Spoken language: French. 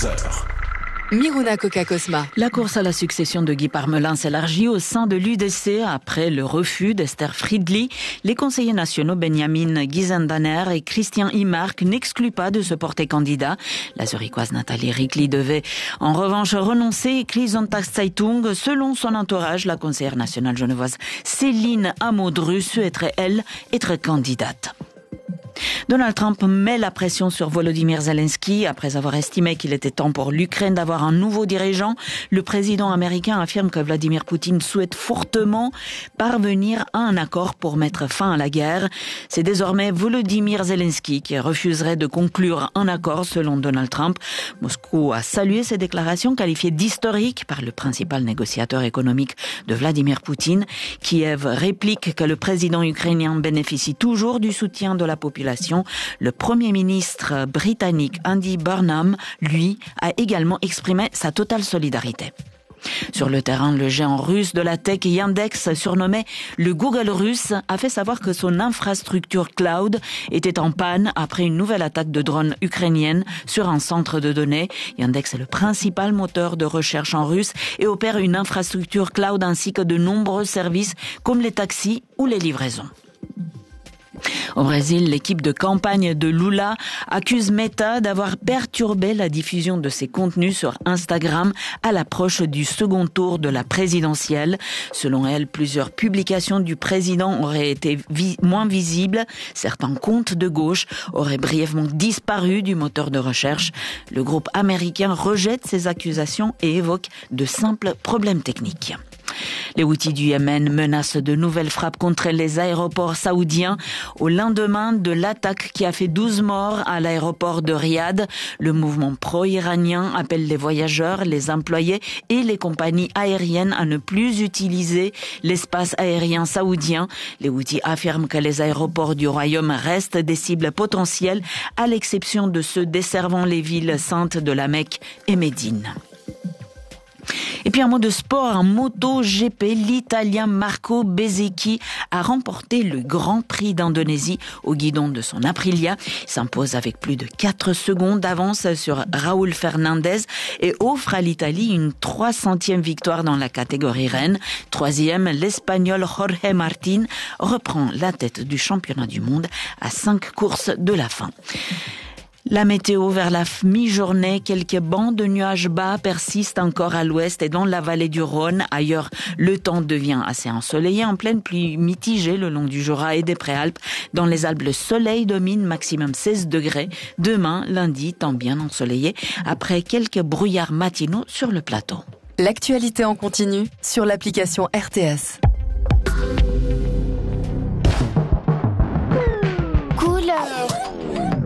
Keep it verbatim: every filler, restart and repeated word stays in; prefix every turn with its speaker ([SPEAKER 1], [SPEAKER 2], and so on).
[SPEAKER 1] quatorze heures.
[SPEAKER 2] Miruna Coca-Cosma.
[SPEAKER 3] La course à la succession de Guy Parmelin s'élargit au sein de l'U D C après le refus d'Esther Friedli. Les conseillers nationaux Benjamin Gizendaner et Christian Imark n'excluent pas de se porter candidat. La zurichoise Nathalie Rickli devait en revanche renoncer. écrit Sonntagszeitung. Selon son entourage, la conseillère nationale genevoise Céline Amodru souhaiterait, elle, être candidate. Donald Trump met la pression sur Volodymyr Zelensky après avoir estimé qu'il était temps pour l'Ukraine d'avoir un nouveau dirigeant. Le président américain affirme que Vladimir Poutine souhaite fortement parvenir à un accord pour mettre fin à la guerre. C'est désormais Volodymyr Zelensky qui refuserait de conclure un accord selon Donald Trump. Moscou a salué ces déclarations qualifiées d'historiques par le principal négociateur économique de Vladimir Poutine. Kiev réplique que le président ukrainien bénéficie toujours du soutien de la population. Le Premier ministre britannique Andy Burnham, lui, a également exprimé sa totale solidarité. Sur le terrain, le géant russe de la tech Yandex, surnommé le Google russe, a fait savoir que son infrastructure cloud était en panne après une nouvelle attaque de drones ukrainienne sur un centre de données. Yandex est le principal moteur de recherche en russe et opère une infrastructure cloud ainsi que de nombreux services comme les taxis ou les livraisons. Au Brésil, l'équipe de campagne de Lula accuse Meta d'avoir perturbé la diffusion de ses contenus sur Instagram à l'approche du second tour de la présidentielle. Selon elle, plusieurs publications du président auraient été vi- moins visibles. Certains comptes de gauche auraient brièvement disparu du moteur de recherche. Le groupe américain rejette ces accusations et évoque de simples problèmes techniques. Les Houthis du Yémen menacent de nouvelles frappes contre les aéroports saoudiens au lendemain de l'attaque qui a fait douze morts à l'aéroport de Riyad. Le mouvement pro-iranien appelle les voyageurs, les employés et les compagnies aériennes à ne plus utiliser l'espace aérien saoudien. Les Houthis affirment que les aéroports du royaume restent des cibles potentielles, à l'exception de ceux desservant les villes saintes de la Mecque et Médine. Et puis un mot de sport, en MotoGP, l'Italien Marco Bezzecchi a remporté le Grand Prix d'Indonésie au guidon de son Aprilia. Il s'impose avec plus de quatre secondes d'avance sur Raúl Fernandez et offre à l'Italie une trois centième victoire dans la catégorie reine. Troisième, l'Espagnol Jorge Martín reprend la tête du championnat du monde à cinq courses de la fin. La météo vers la mi-journée, quelques bancs de nuages bas persistent encore à l'ouest et dans la vallée du Rhône. Ailleurs, le temps devient assez ensoleillé, en pleine pluie mitigée le long du Jura et des Préalpes. Dans les Alpes, le soleil domine, maximum seize degrés. Demain, lundi, temps bien ensoleillé, après quelques brouillards matinaux sur le plateau.
[SPEAKER 2] L'actualité en continu sur l'application R T S.